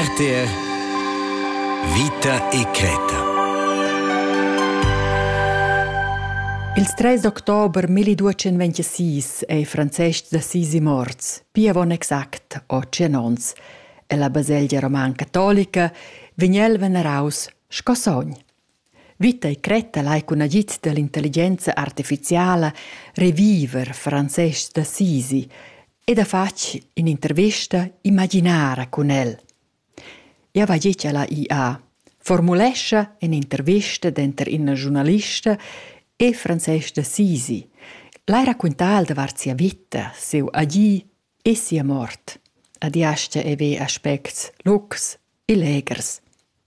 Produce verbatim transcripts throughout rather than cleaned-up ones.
R T R Vita e Creta. Il tre d'october milleduecentventisis è Francesc d'Assisi morts, pia von exact o cianons, e la baselgia roman cattolica vignel veneraus scossogn. Vita e Creta l'hai con agit dell'intelligenza artificiale reviver Francesc d'Assisi e da fac in intervista immaginara con el. Ja va dice la I A, formulesce in intervista denter in giornalista e Francesc d'Assisi. L'hai raccontal da sia vita, seu agi e sia mort. Adiasce e ve aspects lux e legers.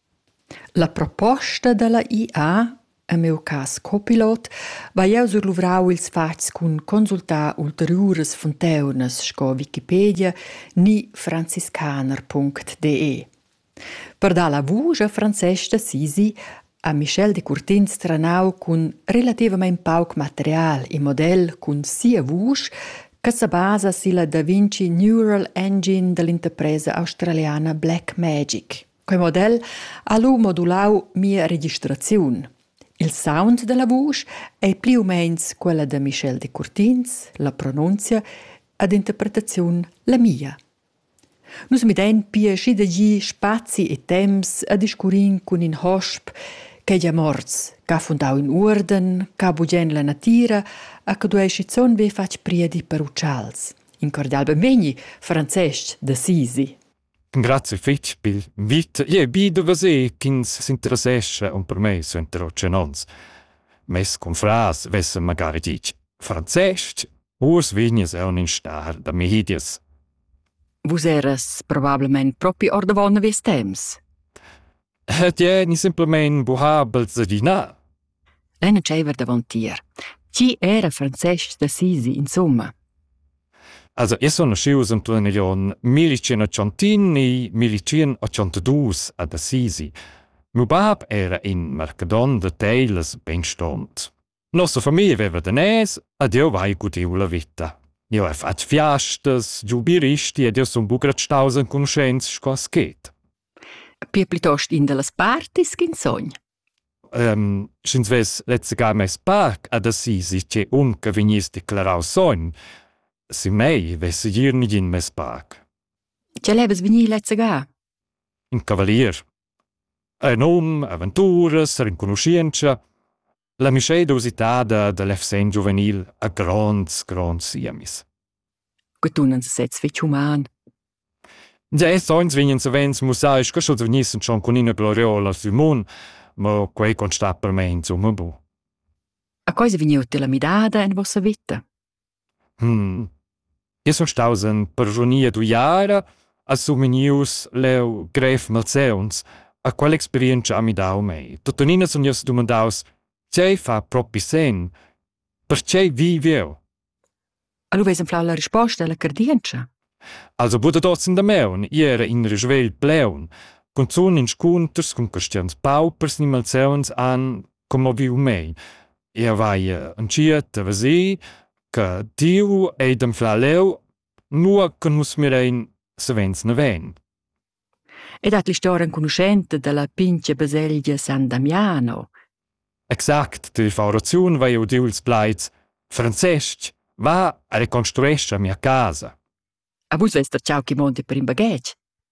La proposta della I A, a meu cas copilot, va io sur luvrau ils fats cun consultar ulteriores fonteunas sco Wikipedia ni franciscaner punct de. Per da la vuja Francesc d'Assisi a Michel de Curtin stranau cun relativament pauc material e model cun sia vuj che sa basa sila Da Vinci Neural Engine dell'interpresa australiana Blackmagic. Quel model ha lu modulau mia registraziun. Il sound della vuj è più o mens quella de Michel de Curtins, la pronunzia, ad interpretaziun la mia. Nus mi den pia scida gi spazi e temps a discurin cun in hosp che già morts, ca fundau in orden, ca bugen la natira, a che due schizon ve fac priedi per uccials. In cordial benvegni, Francesc d'Assisi. Grazie fetg bil vit. Je bido vase kins s'interessesce un per me su interrocenons. Mes con fras vesse magari dic Francesc, urs vignes è un instar da medias. Vus eras probablement propi or davon ves temps. Et je ni simplement buhabel zadina. Lena cever davantier. Chi era Francesc d'Assisi, insomma? Also, io sono scius in tuon millecentocentin e millecentocinquantadue ad Assisi. Mio bab era in Mercadon de Teiles ben stont. Nostra famiglia aveva danès, ed io vai gudiu la vita. Io ho fatto fiastas, giubiristi, ed io son bugrat staus in conoscenza scos geht. Pia plitost in delas partis che insogn? Um, Schins ves letzegar mes park ad Assisi, che un che vignis declarau sogn, si mei vesse gir nid in mes park. Ce leves veni letzegar? In cavalier. Un om, aventuras, rinconoscienza, la misceidosità de l'efsen juvenil a grands, grands siemis. Gutunen se sets fetch human. Ja, es soins vinien se vens musaisch, che schulz venissen schon con ina gloriola sul mon, ma quei constapper me insomma bu. A cosa veniu te la midada in vossa vita? Hmm. Io son stausen per ronia du jara, a sumenius leu gref malseuns, a qual experienza a mi dau mei. Tutonina son jos domandaus, c'è fa propi sen, per c'è viveu. A lu vesen flau la risposta alla cardienza? Also bude dots in da meun, iera in risvel pleun, con zun in scunters, con questions paupers ni malseuns an, como viu mei. Ia vai an ciet a vasi, che Dio e dem flaleu, nua che nus mirein se vens ne ven. Ed at li storen conoscente della pince baselgia San Damiano. Exact, die Fauraziun vai udiuls plaiz, Francesc, va a reconstruesce mia casa. A vus vester ciao chi monte per in bagage?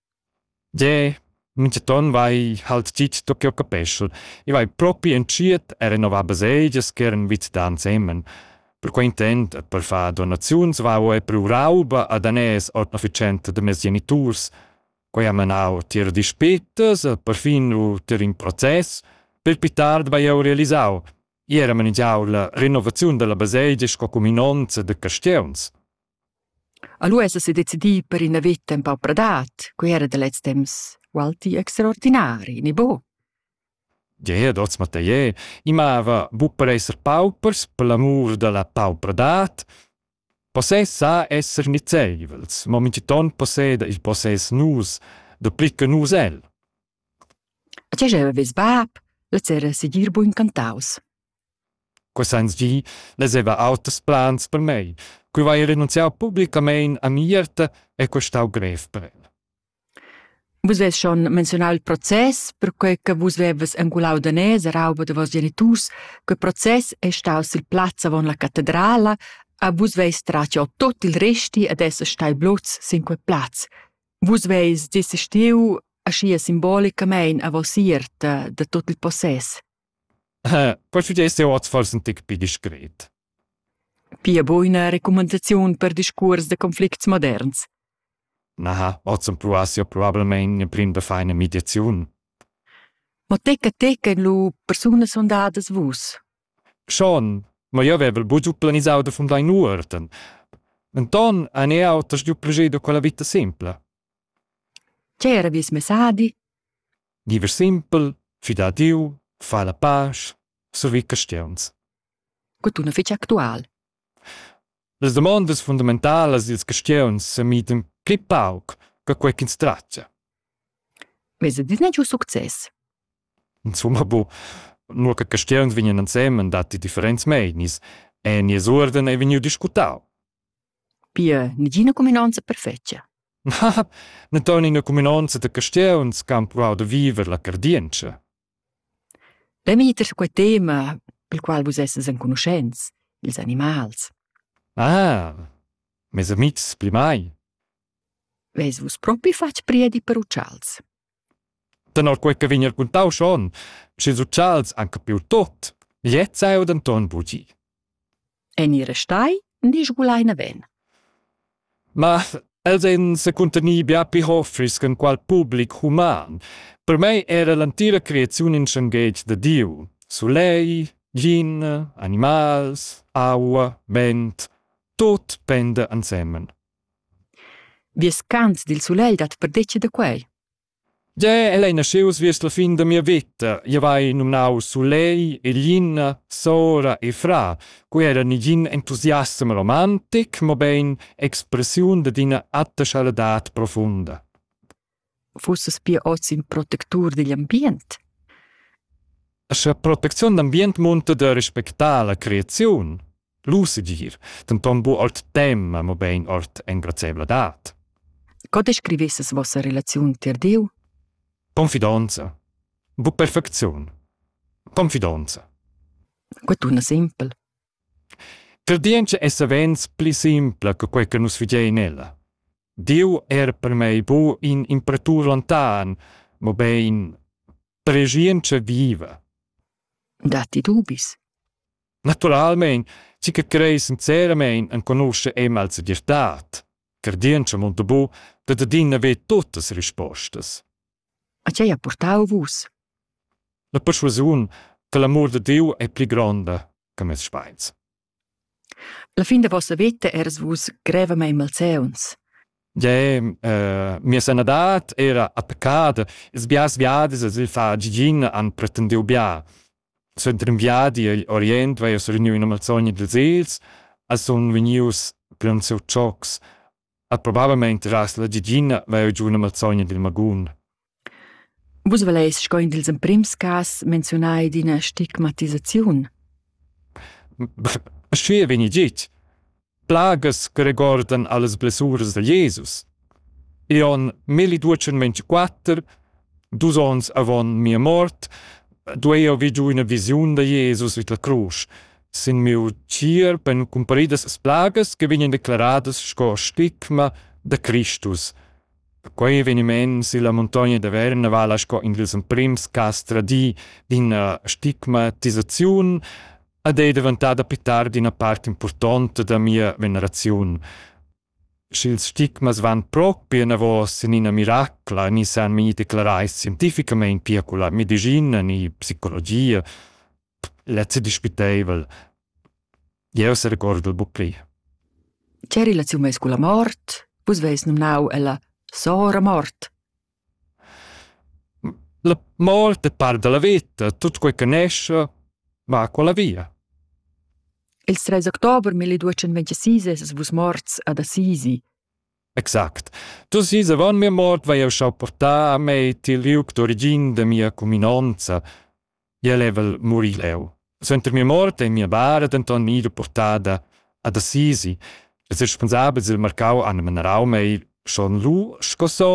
Je, mince ton vai halt cit tocchio capeschel, i vai propi en ciet a renova baselgias che eren vit dan semen. Per quei intent, per fa donaziuns vau e per rauba ad anes ortnoficente de mes geniturs, quei amenau tir dispetas, per fin u tir in process, per pitard vai eu realisau, iera manigiau la renovaziun della baselgia sco cominonza de castiauns. A lu essa si decidi per in vita un po' pradat, quei era de let's temps walti extraordinari, ni bo. Ja, dots ma te je, imava bu per esser paupers, per l'amur de la paupradat, possess sa esser niceivels, ma minceton posseda il possess nus, duplica nus el. A ce j'eva ves bab, la cera si dir bu incantaus. Quassans gi, les eva autos plans per mei, cui vai renunziau publicament a mierta e questau gref per el. Vus ves schon mencionau il process, per quei che vus vevas angulau danès a rauba de vos geniturs, quel process è stau sil plazza von la cattedrala, a vus veis traciò tot il resti ad esser stai bluz sin quel plaz. Vus veis desistiu aschia simbolicament a vos iert de, de tot il possess. Eh, per fidesse oz forse un tic pi discret. Pia buina recomendaziun per discurs de conflicts moderns. Na, oz un pruasio probabilmente in prim da fa una mediaziun. Ma teca teca in lu persone sondadas vus. Schon, ma io avevo il bugiu planisau da fundai in uorten. Anton a ne autas giu plegedo quella vita simpla. C'era vis mesadi, Viver simpel, fida a Diu, fa la pace, servi castians. quat una fece actual. Les demandas fundamentalas ils castians se miden pli pauc che quei ch'ins traccia. Vesa dis ne giu success. Insomma, bo, nur che castians vignan insemen dati differents meinis, e nies orden e vegniu discutau. Pia negina combinanza perfeccia. Ma, Naton in a combinanza de castians can pruau de viver la cardienza. Lemmi iter quei tema pel qual vus esses en conoscenz, ils animals. Ah, mes amics pli mai. Ves vus propi fac priedi per uccials. Tenor quei che vigner contau schon, schis uccials anche più tot, jetz eu d'Anton bugi. En ira stai, ni sgulaina ven. Ma els en se conteni bia pi hoffris con qual public human. Per mei era l'antira creazione in schengage de Diu. Sulei, gin, animals, aua, vent, tot pende ansemen. Vies cants dil sulei dat per dece de quei. Ja, elei nasceus vies la fin de mia vita. Io vai numnau Sulei, e Lina, Sora e Fra, cui era ni gin entusiasm romantic, ma ben expression de dina attachaladat profunda. Fusses pia oz in protectur degli ambient. Scha protezione d'ambient monta de respectar la creazione. Lusigir, tantom bu ort temma, ma ben ort engrazebladat. Co descrivesses vossa relaziun ter Diu? Confidenza. Bu perfezione. Confidenza. Quat una simpel. Cardienza è savens pli simpla che quel che nus figei in ella. Diu era per mei bu in impretur lontan, ma ben pregienza viva. Dati dubis. Naturalmente, ci che crei sinceramente en conosce emal se dirtat. Cardienza monta bu, da da din ave tuttas rispostas. A ce ha portau vus? La persuasion che l'amor de Diu è pli grande che mes spaiz. La fin de vossa vita eras vus grevamain malseuns. Ja, uh, mia sanadat era attaccata, es bias viades as il fa gigin an pretendiu bia. Sunt rinviadi agli orient, vai os reniu in amalzogni dels els, as son venius plan seu chocs. A probablemente ras la gigina vai giù in amalzogni del magun. Vus valeis sco in dils prims cas mencionai d'ina stigmatisaziun. Schwer veni dit. Plagas che riguardan alles blessuras de Jesus. E on milleduecentventiquattro, dus ons avon mia mort, due ho vidu una visiun de Jesus vit la cruz. Sin miu cier pen comparidas as plagas che venien declaradas sco stigma de Christus. Quei eveniment si la montagna de Verna vala sco in dils prims cas tradi d'ina stigmatisaziun ed è diventata più tardi una parte importante della mia venerazione. Schils stigmas van proprio una voce in una miracla, ni san mi declarai scientificamente pia con la medicina, ni psicologia. Let's disputable. Io se ricordo il bucli. C'è relazione con la mort? Vus veis numnau e la sora mort? La morte è parte della vita, tutto quel che nasce va con la via. Il tre ottobre milleduecentventisis es vus morts ad Assisi. Exact. Tu sis avon mia mort vai eu schau portar a mei til liug d'origin de mia cominanza. Io level muri leu. Suenter mia mort e mia bara denton nido portada ad Assisi. Es responsabels il marcau an men raumei schon lu scosson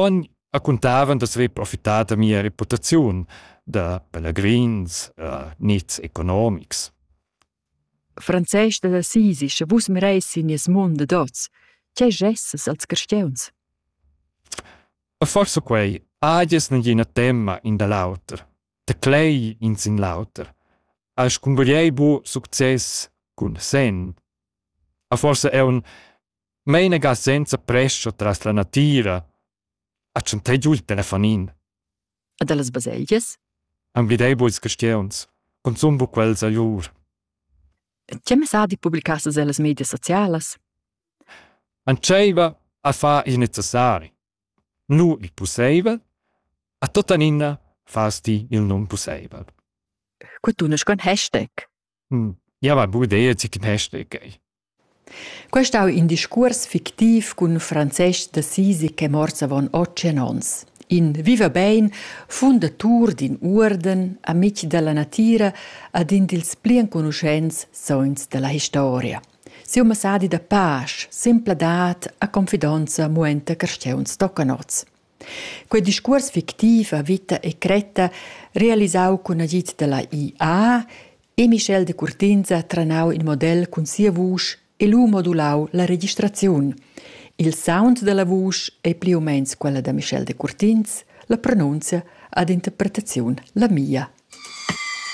a contavan da sve profitar da mia reputaziun, da pellegrins, uh, nits economics. Francesc d'Assisi, se vus mireissi nies mund dots, c'è gessas als carsteuns. A forza quei, agies non gina temma in da lauter, da clay in sin lauter, a scumbugliei bu success cun sen. A forza è un meine ga senza prescio tras la natura, a centei giù il telefonin. A dallas baselgias? Am blidei bu ils carsteuns, consum bu quels a jur. C'è me sa di publicassas ellas media socialas? Anceiva a fa il necessari. Nu il possibile, a totanina fas ti il non possibile. Quei tu nasc con hashtag. Hm, ja, va bu idea zic in hashtag ei. Quest au in discurs fictiv cun Francesc d'Assisi che morza von ocenons. In viva bein, fundatur d'in orden, amici della natura, ad in dils plien conoscenz soins della historia. Siuma sadi da pace, sempladat a confidenza muenta carsteuns toccanots. Quei discurs fictiv a vita e cretta realisau cun agit della I A e Michel de Curtinza tranau in model cun sia vusch e lu modulau la registraziun. Il sound della vusch è più o mens quella da Michel de Curtinz, la pronunzia ad interpretaziun la mia.